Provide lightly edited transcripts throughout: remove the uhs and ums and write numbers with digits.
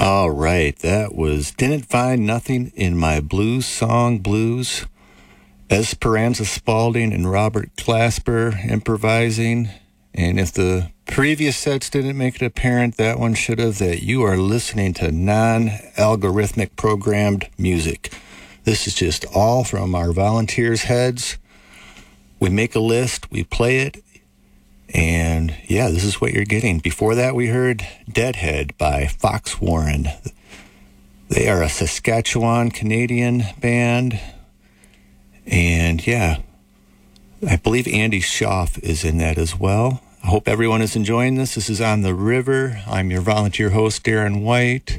All right, that was Didn't Find Nothing in My Blues Song Blues. Esperanza Spalding and Robert Glasper improvising. And if the previous sets didn't make it apparent, that one should have, that you are listening to non-algorithmic programmed music. This is just all from our volunteers' heads. We make a list, we play it, and yeah, this is what you're getting. Before that, we heard Deadhead by Fox Warren. They are a Saskatchewan Canadian band. And yeah, I believe Andy Schaaf is in that as well. I hope everyone is enjoying this. This is On the River. I'm your volunteer host, Darren White.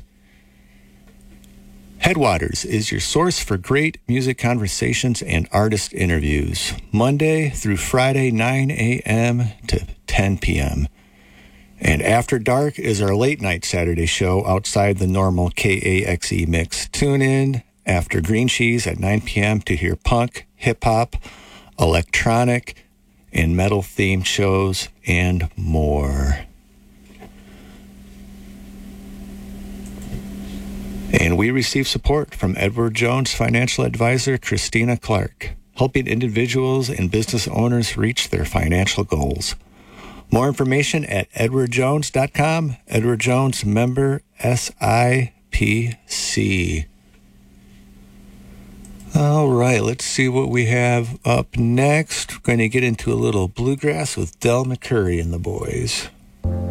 Headwaters is your source for great music conversations and artist interviews, Monday through Friday, 9 a.m. to 10 p.m. And After Dark is our late night Saturday show outside the normal KAXE mix. Tune in after Green Cheese at 9 p.m. to hear punk, hip-hop, electronic, and metal-themed shows and more. And we receive support from Edward Jones financial advisor Christina Clark, helping individuals and business owners reach their financial goals. More information at edwardjones.com. Edward Jones, member SIPC. All right, let's see what we have up next. We're going to get into a little bluegrass with Del McCoury and the boys.